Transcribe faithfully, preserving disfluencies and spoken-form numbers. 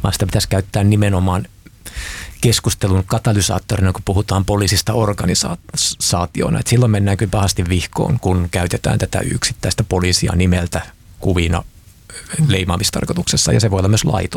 vaan sitä pitäisi käyttää nimenomaan keskustelun katalysaattorina, kun puhutaan poliisista organisaationa. Et silloin mennään kyllä pahasti vihkoon, kun käytetään tätä yksittäistä poliisia nimeltä kuvina leimaamistarkoituksessa, ja se voi olla myös laitonta.